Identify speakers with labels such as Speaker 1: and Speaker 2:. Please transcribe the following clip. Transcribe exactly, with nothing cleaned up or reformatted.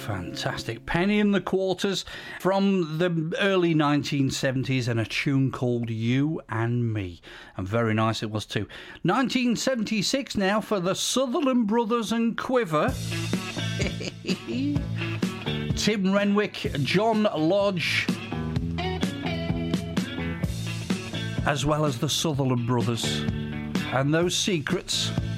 Speaker 1: Fantastic. Penny and the Quarters from the early nineteen seventies, and a tune called You and Me. And very nice it was too. nineteen seventy-six now for the Sutherland Brothers and Quiver. Tim Renwick, John Lodge, as well as the Sutherland Brothers. And those secrets.